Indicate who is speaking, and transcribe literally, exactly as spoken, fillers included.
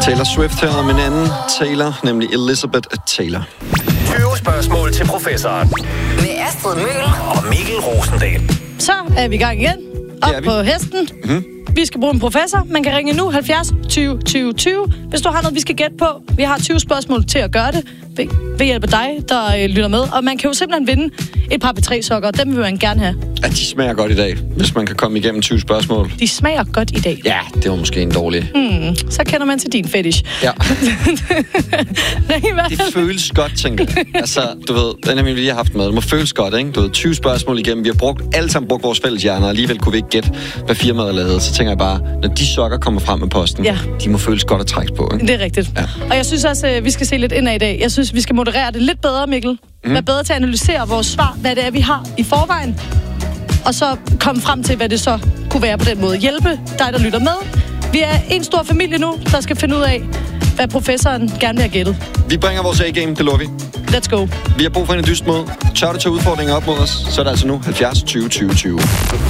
Speaker 1: Taylor Swift her om en anden Taylor, nemlig Elizabeth Taylor.
Speaker 2: tyve spørgsmål til professoren.
Speaker 3: Med Astrid Møhl
Speaker 2: og Mikkel Rosendal.
Speaker 4: Så er vi i gang igen. Op på hesten. Mm-hmm. Vi skal bruge en professor. Man kan ringe nu halvfjerds tyve tyve tyve, hvis du har noget, vi skal gætte på. Vi har tyve spørgsmål til at gøre det ved, ved hjælp af dig, der øh, lytter med. Og man kan jo simpelthen vinde et par P tre sokker. Dem vil man gerne have.
Speaker 1: Ja, de smager godt i dag, hvis man kan komme igennem tyve spørgsmål.
Speaker 4: De smager godt i dag.
Speaker 1: Ja, det var måske en dårlig.
Speaker 4: Hmm, så kender man til din fetish.
Speaker 1: Ja.
Speaker 4: Nej,
Speaker 1: det føles godt, tænker jeg. Altså, du ved, den er vi lige har haft med. Det må føles godt, ikke? Du ved, tyve spørgsmål igennem. Vi har brugt, alle sammen brugt vores fælles hjerner, og alligevel kunne vi ikke gætte, hvad firmaet lavede. Så tænker jeg bare, når de sokker kommer frem med posten, ja. De må føles godt at trække på, ikke?
Speaker 4: Det er rigtigt. Ja. Og jeg synes også, at vi skal se lidt indad i dag. Jeg synes, vi skal moderere det lidt bedre, Mikkel. Mm. Være bedre til at analysere vores svar, hvad det er, vi har i forvejen. Og så komme frem til, hvad det så kunne være på den måde. Hjælpe dig, der lytter med. Vi er en stor familie nu, der skal finde ud af, hvad professoren gerne vil have gættet.
Speaker 1: Vi bringer vores A-game, det lover vi.
Speaker 4: Let's go.
Speaker 1: Vi har brug for en dyst mod. Tør du tage udfordringer op mod os, så er det altså nu halvfjerds tyve tyve tyve.